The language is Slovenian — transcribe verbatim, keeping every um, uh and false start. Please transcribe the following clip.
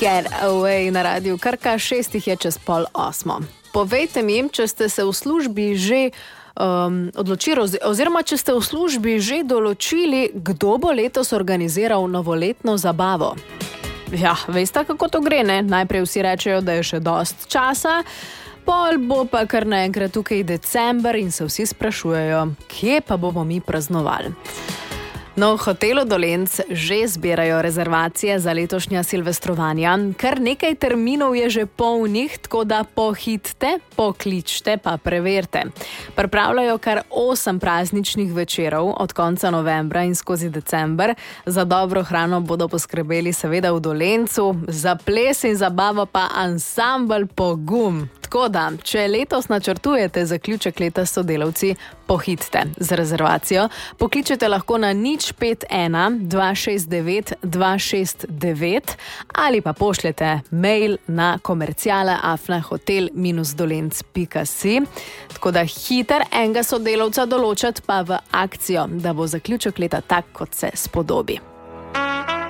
Get Away na radiju Krka, šestih je čez pol osmo. Povejte mi, če ste se v službi že um, odločili, oziroma če ste v službi že določili, kdo bo letos organiziral novoletno zabavo. Ja, veste, kako to gre, ne? Najprej vsi rečejo, da je še dost časa, pol bo pa kar naenkrat tukaj december in se vsi sprašujejo, kje pa bomo mi praznovali. No, v hotelu Dolenc že zbirajo rezervacije za letošnja silvestrovanja. Kar nekaj terminov je že polnih, tako da pohitite, pokličte pa preverite. Pripravljajo kar osem prazničnih večerov od konca novembra in skozi december. Za dobro hrano bodo poskrbeli seveda v Dolencu, za ples in zabavo pa ansambel Pogum. Tako da, če letos načrtujete zaključek leta s sodelavci, pohitite z rezervacijo. Pokličete lahko na nič pet ena dva šest devet dva šest devet ali pa pošljete mail na komerciala afna hotel dolenc pika si. Tako da hiter enega sodelavca določati pa v akcijo, da bo zaključek leta tak, kot se spodobi.